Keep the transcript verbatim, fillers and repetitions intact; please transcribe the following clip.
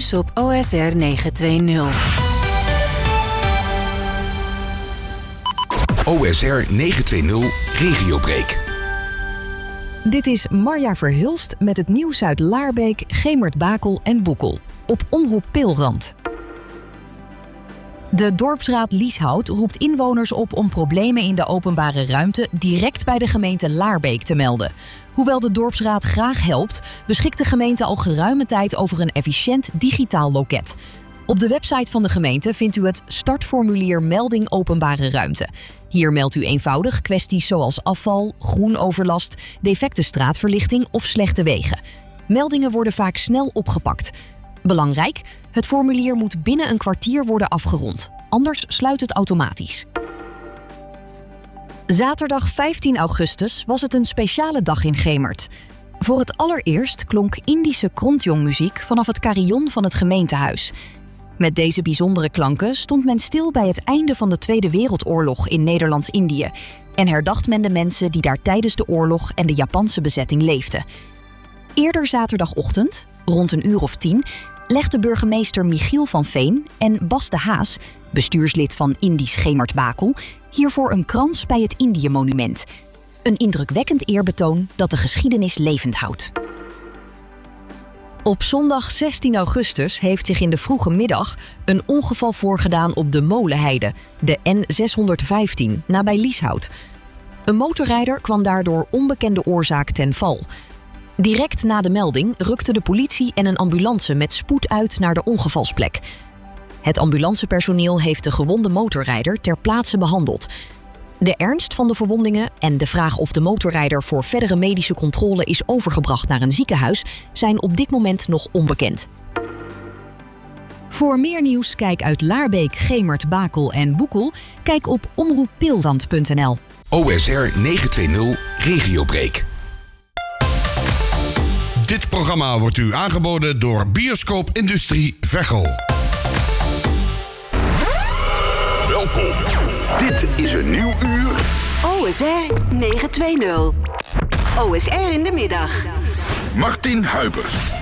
nieuws op O S R negenhonderdtwintig. O S R negenhonderdtwintig Regiobreak. Dit is Marja Verhulst met het nieuws uit Laarbeek, Gemert-Bakel en Boekel. Op Omroep Peelrand. De dorpsraad Lieshout roept inwoners op om problemen in de openbare ruimte direct bij de gemeente Laarbeek te melden. Hoewel de dorpsraad graag helpt, beschikt de gemeente al geruime tijd over een efficiënt digitaal loket. Op de website van de gemeente vindt u het startformulier Melding Openbare Ruimte. Hier meldt u eenvoudig kwesties zoals afval, groenoverlast, defecte straatverlichting of slechte wegen. Meldingen worden vaak snel opgepakt. Belangrijk, het formulier moet binnen een kwartier worden afgerond. Anders sluit het automatisch. Zaterdag vijftien augustus was het een speciale dag in Gemert. Voor het allereerst klonk Indische krontjongmuziek vanaf het carillon van het gemeentehuis. Met deze bijzondere klanken stond men stil bij het einde van de Tweede Wereldoorlog in Nederlands-Indië en herdacht men de mensen die daar tijdens de oorlog en de Japanse bezetting leefden. Eerder zaterdagochtend, rond een uur of tien, legden burgemeester Michiel van Veen en Bas de Haas, bestuurslid van Indisch Gemert-Bakel, hiervoor een krans bij het Indië-monument. Een indrukwekkend eerbetoon dat de geschiedenis levend houdt. Op zondag zestien augustus heeft zich in de vroege middag een ongeval voorgedaan op de Molenheide, de N zeshonderdvijftien, nabij Lieshout. Een motorrijder kwam daardoor onbekende oorzaak ten val. Direct na de melding rukte de politie en een ambulance met spoed uit naar de ongevalsplek. Het ambulancepersoneel heeft de gewonde motorrijder ter plaatse behandeld. De ernst van de verwondingen en de vraag of de motorrijder voor verdere medische controle is overgebracht naar een ziekenhuis zijn op dit moment nog onbekend. Voor meer nieuws kijk uit Laarbeek, Gemert, Bakel en Boekel. Kijk op omroep peelrand punt n l. O S R negenhonderdtwintig Regiobreak. Dit programma wordt u aangeboden door Bioscoop Industrie Veghel. Welkom. Dit is een nieuw uur. O S R negenhonderdtwintig. O S R in de middag. Martin Huibers.